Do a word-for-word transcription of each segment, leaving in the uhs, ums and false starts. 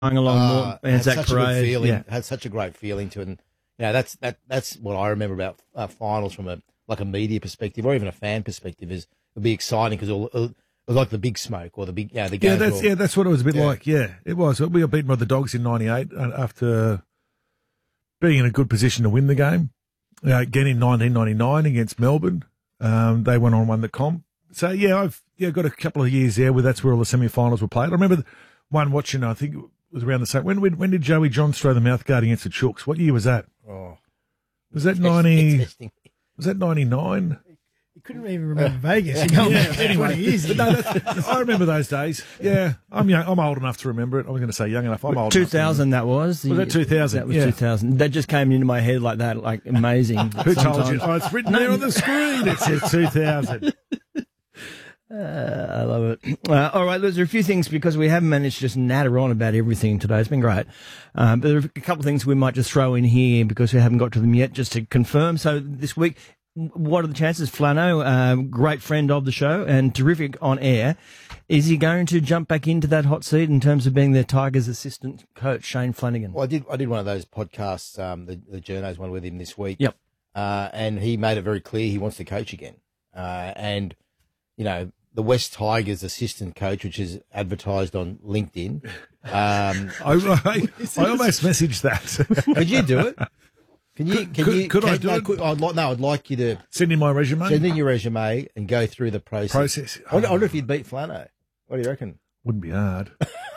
along Uh, more. had Anzac such a good Parade. feeling. Yeah. Had such a great feeling to it. And, you know, that's that. That's what I remember about uh, finals from a like a media perspective or even a fan perspective. Is it'll be exciting because it'll, it'll, it was like the big smoke or the big, yeah, the Yeah, games that's were- yeah, that's what it was a bit Yeah. like. Yeah, it was. We got beaten by the Dogs in ninety-eight after being in a good position to win the game. Uh, again in nineteen ninety-nine against Melbourne, um, they went on and won the comp. So yeah, I've yeah got a couple of years there where that's where all the semi-finals were played. I remember one watching. I think it was around the same. When when, when did Joey Johns throw the mouthguard against the Chooks? What year was that? Oh, Was that Test- ninety? testing. Was that ninety-nine? You couldn't even remember Vegas. You're going back twenty years. But no, that's, I remember those days. Yeah, I'm young, I'm old enough to remember it. I was going to say young enough. I'm old. two enough to remember. thousand, that was. Was that two thousand? That was Yeah. two thousand. That just came into my head like that, like amazing. Who told you? Sometimes- Oh, it's written there on the screen. It says two thousand. Uh, I love it. Uh, all right, there's a few things because we haven't managed to just natter on about everything today. It's been great. Um, but there are a couple of things we might just throw in here because we haven't got to them yet, just to confirm. So this week, what are the chances? Flano, uh, great friend of the show and terrific on air. Is he going to jump back into that hot seat in terms of being the Tigers' assistant coach, Shane Flanagan? Well, I did. I did one of those podcasts, um, the the journos one with him this week. Yep. Uh, and he made it very clear he wants to coach again. Uh, and you know, the West Tigers assistant coach, which is advertised on LinkedIn. Um, I, I, I almost messaged that. could you do it? Can you? Can Could- you? could I can- do no, it? Could, I'd like, no, I'd like you to Send in my resume. send in your resume and go through the process. Process. I wonder, I wonder if you'd beat Flano. What do you reckon? Wouldn't be hard.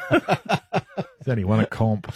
He's only won a comp.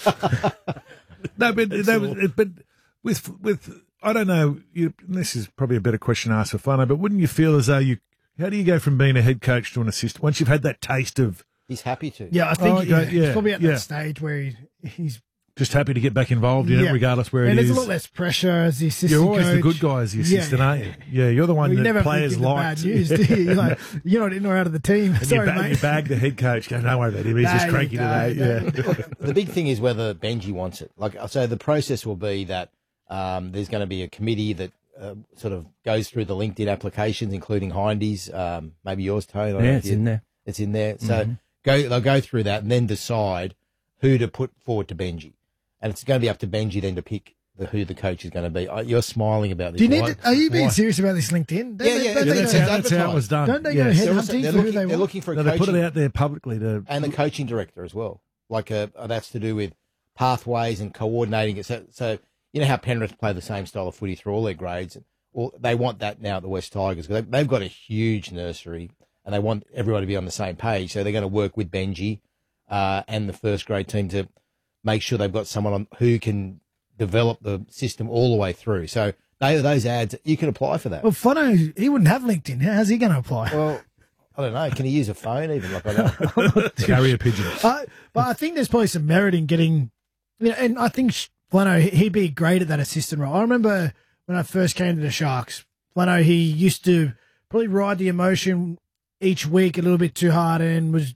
no, but that was, but with with I don't know. You, this is probably a better question to ask for Flano, but wouldn't you feel as though you? How do you go from being a head coach to an assistant once you've had that taste of He's happy to. Yeah, I think Oh, yeah, okay, he's yeah, probably at yeah. that stage where he, he's just happy to get back involved in Yeah. it, regardless where and it there's is? a lot less pressure as the assistant You're always the coach. good guy as the Yeah, assistant, yeah. aren't you? Yeah, you're the one Well, you that never players give the like. bad news, do you? You're, like, you're not in or out of the team. And Sorry, you, bag, mate. you bag the head coach. Go, don't worry about him. He's just No, cranky no, today. no. Yeah. The big thing is whether Benji wants it. Like, so the process will be that um, there's going to be a committee that uh, sort of goes through the LinkedIn applications, including Hindy's, um, maybe yours, Tony. I don't know Yeah, if it's you- in there. It's in there. So go, they'll go through that and then decide who to put forward to Benji. And it's going to be up to Benji then to pick the, who the coach is going to be. Uh, You're smiling about this. Do you need? Why- To, are you being why? serious about this LinkedIn? Don't Yeah, they- yeah, don't Yeah, they that's, go- how, that's how it was done. Don't they go Yes. head They're, also- hunting they're for who looking, they they're want? looking for a No, they coaching, put it out there publicly to. and the coaching director as well. Like uh, that's to do with pathways and coordinating it. So, so you know how Penrith play the same style of footy through all their grades. Well, they want that now at the West Tigers because they, they've got a huge nursery and they want everyone to be on the same page. So they're going to work with Benji uh, and the first grade team to make sure they've got someone on who can develop the system all the way through. So they, those ads, you can apply for that. Well, Flano, he wouldn't have LinkedIn. How's he going to apply? Well, I don't know. Can he use a phone even? Like I don't. Carrier pigeon. Uh, but I think there's probably some merit in getting, you know, and I think Sh- Flano, he- he'd be great at that assistant role. I remember when I first came to the Sharks, Flano, he used to probably ride the emotion each week a little bit too hard and was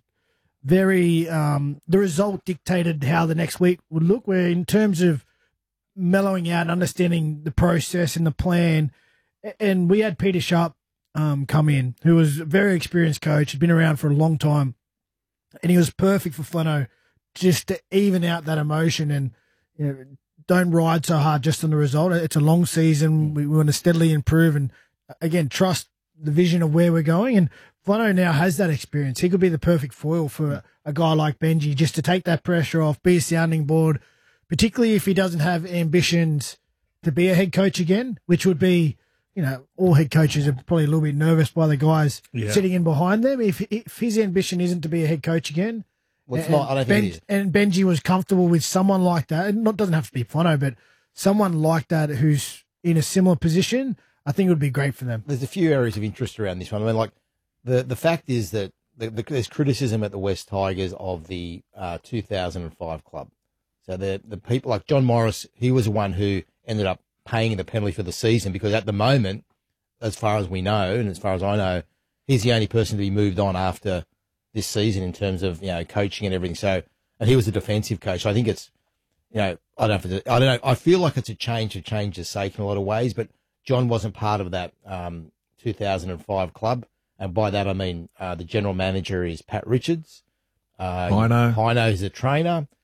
very, um, the result dictated how the next week would look, where in terms of mellowing out and understanding the process and the plan, a- and we had Peter Sharp um, come in, who was a very experienced coach, had been around for a long time, and he was perfect for Flano just to even out that emotion and, you know, don't ride so hard just on the result. It's a long season. We, we want to steadily improve and, again, trust the vision of where we're going. And Flano now has that experience. He could be the perfect foil for a, a guy like Benji, just to take that pressure off, be a sounding board, particularly if he doesn't have ambitions to be a head coach again, which would be, you know, all head coaches are probably a little bit nervous by the guys Yeah. sitting in behind them. If if his ambition isn't to be a head coach again, Well, it's and not. I don't think it is. and Benji was comfortable with someone like that, and not doesn't have to be Flano, but someone like that who's in a similar position, I think it would be great for them. There's a few areas of interest around this one. I mean, like the the fact is that the, the, there's criticism at the West Tigers of the uh, two thousand five club. So the the people like John Morris, he was the one who ended up paying the penalty for the season because at the moment, as far as we know and as far as I know, he's the only person to be moved on after this season in terms of, you know, coaching and everything. So, and he was a defensive coach. So I think it's, you know, I don't know. If it's, I don't know. I feel like it's a change to change the sake in a lot of ways, but John wasn't part of that um, two thousand five club. And by that, I mean, uh, the general manager is Pat Richards. Uh, Hino. Hino is a trainer.